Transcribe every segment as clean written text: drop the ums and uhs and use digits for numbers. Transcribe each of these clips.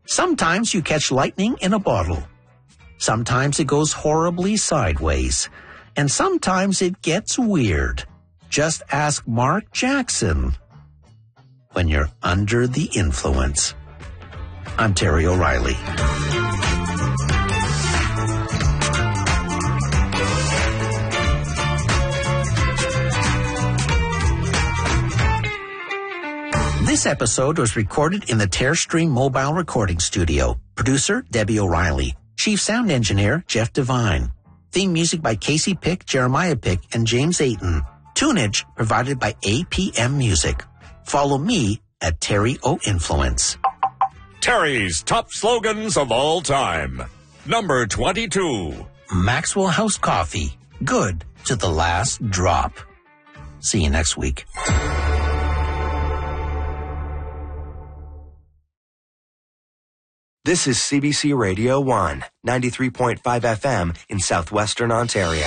Sometimes you catch lightning in a bottle. Sometimes it goes horribly sideways. And sometimes it gets weird. Just ask Mark Jackson. When you're under the influence. I'm Terry O'Reilly. This episode was recorded in the Terrestream Mobile Recording Studio. Producer, Debbie O'Reilly. Chief Sound Engineer, Jeff Devine. Theme music by Casey Pick, Jeremiah Pick, and James Ayton. Tunage provided by APM Music. Follow me at Terry O Influence. Terry's top slogans of all time. Number 22. Maxwell House Coffee. Good to the last drop. See you next week. This is CBC Radio 1, 93.5 FM in southwestern Ontario.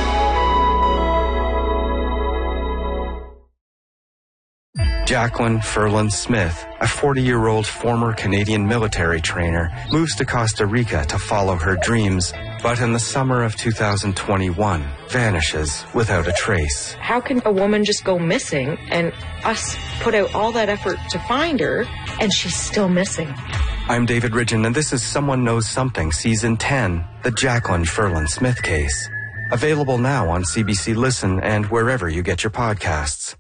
Jacqueline Ferland Smith, a 40-year-old former Canadian military trainer, moves to Costa Rica to follow her dreams, but in the summer of 2021, vanishes without a trace. How can a woman just go missing and us put out all that effort to find her and she's still missing? I'm David Ridgen, and this is Someone Knows Something, Season 10, the Jacqueline Ferland Smith case. Available now on CBC Listen and wherever you get your podcasts.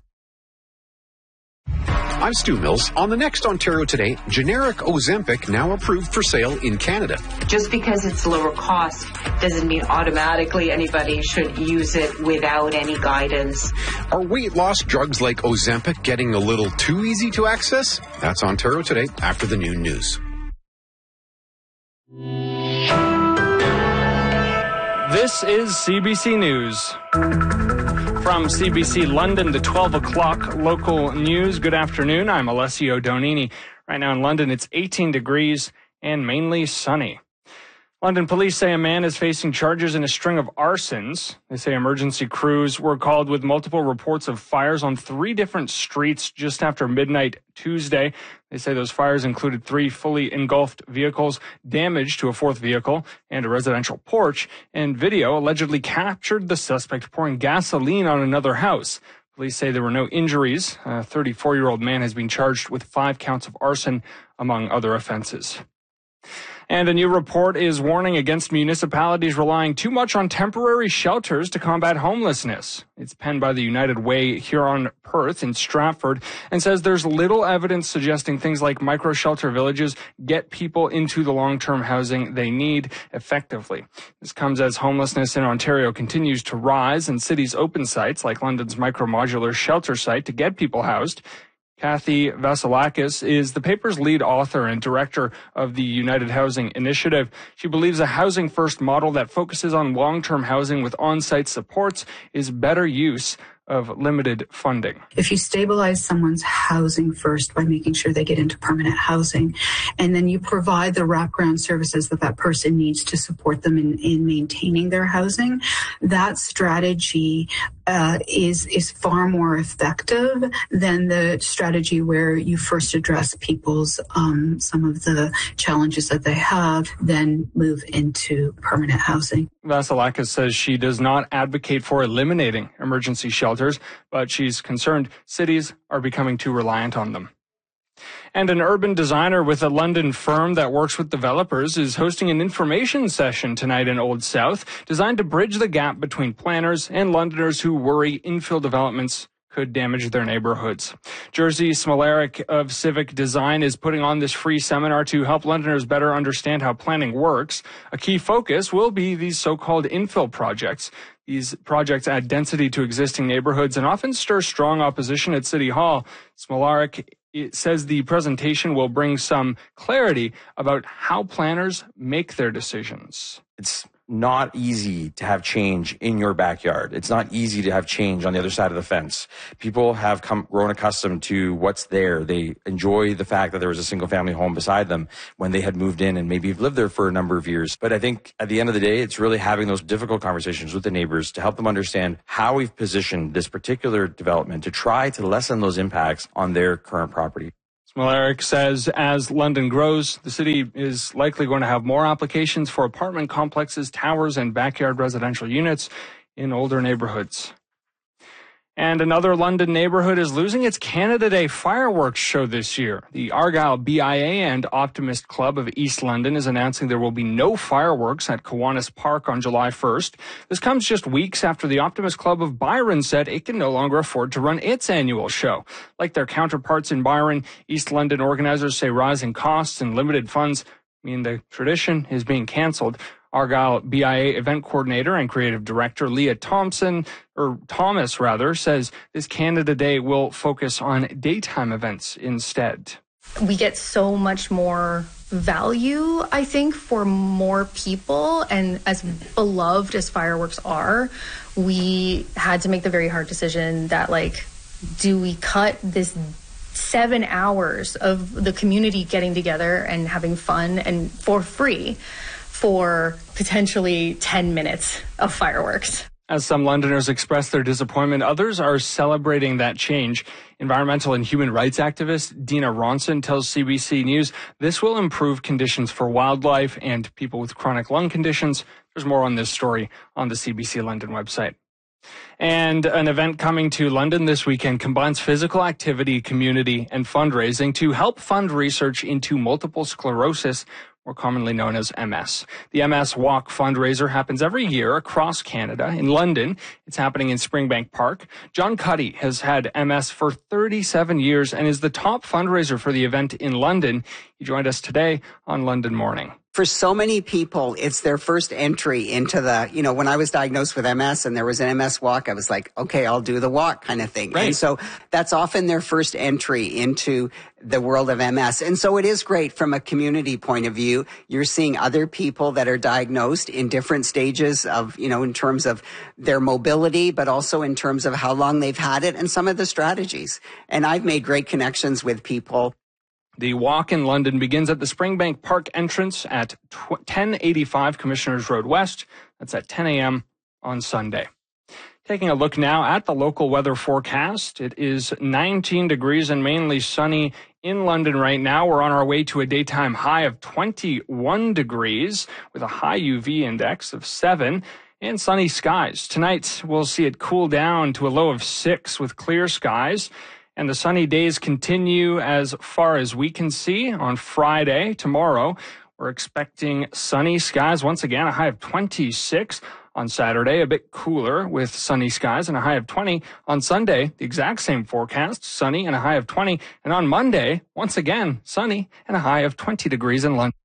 I'm Stu Mills. On the next Ontario Today, generic Ozempic now approved for sale in Canada. Just because it's lower cost doesn't mean automatically anybody should use it without any guidance. Are weight loss drugs like Ozempic getting a little too easy to access? That's Ontario Today after the noon news. This is CBC News. From CBC London to 12 o'clock local news. Good afternoon. I'm Alessio Donini. Right now in London, it's 18 degrees and mainly sunny. London police say a man is facing charges in a string of arsons. They say emergency crews were called with multiple reports of fires on 3 different streets just after midnight Tuesday. They say those fires included 3 fully engulfed vehicles, damage to a 4th vehicle, and a residential porch. And video allegedly captured the suspect pouring gasoline on another house. Police say there were no injuries. A 34-year-old man has been charged with 5 counts of arson, among other offenses. And a new report is warning against municipalities relying too much on temporary shelters to combat homelessness. It's penned by the United Way Huron Perth in Stratford and says there's little evidence suggesting things like micro-shelter villages get people into the long-term housing they need effectively. This comes as homelessness in Ontario continues to rise and cities open sites like London's micro-modular shelter site to get people housed. Kathy Vasilakis is the paper's lead author and director of the United Housing Initiative. She believes a housing first model that focuses on long-term housing with on-site supports is better use of limited funding. If you stabilize someone's housing first by making sure they get into permanent housing, and then you provide the wraparound services that that person needs to support them in maintaining their housing, that strategy is far more effective than the strategy where you first address people's some of the challenges that they have, then move into permanent housing. Vasilakis says she does not advocate for eliminating emergency shelters, but she's concerned cities are becoming too reliant on them. And an urban designer with a London firm that works with developers is hosting an information session tonight in Old South designed to bridge the gap between planners and Londoners who worry infill developments could damage their neighborhoods. Jerzy Smolarek of Civic Design is putting on this free seminar to help Londoners better understand how planning works. A key focus will be these so-called infill projects. These projects add density to existing neighborhoods and often stir strong opposition at City Hall. Smolarek says the presentation will bring some clarity about how planners make their decisions. It's not easy to have change in your backyard. It's not easy to have change on the other side of the fence. People have grown accustomed to what's there. They enjoy the fact that there was a single family home beside them when they had moved in and maybe have lived there for a number of years. But I think at the end of the day, it's really having those difficult conversations with the neighbors to help them understand how we've positioned this particular development to try to lessen those impacts on their current property. Well, Eric says as London grows, the city is likely going to have more applications for apartment complexes, towers, and backyard residential units in older neighborhoods. And another London neighborhood is losing its Canada Day fireworks show this year. The Argyle BIA and Optimist Club of East London is announcing there will be no fireworks at Kiwanis Park on July 1st. This comes just weeks after the Optimist Club of Byron said it can no longer afford to run its annual show. Like their counterparts in Byron, East London organizers say rising costs and limited funds mean the tradition is being canceled. Argyle BIA event coordinator and creative director Leah Thomas says this Canada Day will focus on daytime events instead. We get so much more value, I think, for more people. And as beloved as fireworks are, we had to make the very hard decision that, like, do we cut this 7 hours of the community getting together and having fun and for free for potentially 10 minutes of fireworks? As some Londoners express their disappointment, others are celebrating that change. Environmental and human rights activist Dina Ronson tells CBC News this will improve conditions for wildlife and people with chronic lung conditions. There's more on this story on the CBC London website. And an event coming to London this weekend combines physical activity, community, and fundraising to help fund research into multiple sclerosis, more commonly known as MS. The MS Walk fundraiser happens every year across Canada. In London, it's happening in Springbank Park. John Cuddy has had MS for 37 years and is the top fundraiser for the event in London. He joined us today on London Morning. For so many people, it's their first entry into the, when I was diagnosed with MS and there was an MS walk, I was like, okay, I'll do the walk kind of thing. Right. And so that's often their first entry into the world of MS. And so it is great from a community point of view. You're seeing other people that are diagnosed in different stages of, in terms of their mobility, but also in terms of how long they've had it and some of the strategies. And I've made great connections with people. The walk in London begins at the Springbank Park entrance at 1085 Commissioners Road West. That's at 10 a.m. on Sunday. Taking a look now at the local weather forecast. It is 19 degrees and mainly sunny in London right now. We're on our way to a daytime high of 21 degrees with a high UV index of 7 and sunny skies. Tonight, we'll see it cool down to a low of 6 with clear skies. And the sunny days continue as far as we can see on Friday. Tomorrow, we're expecting sunny skies. Once again, a high of 26 on Saturday, a bit cooler with sunny skies and a high of 20. On Sunday, the exact same forecast, sunny and a high of 20. And on Monday, once again, sunny and a high of 20 degrees in London.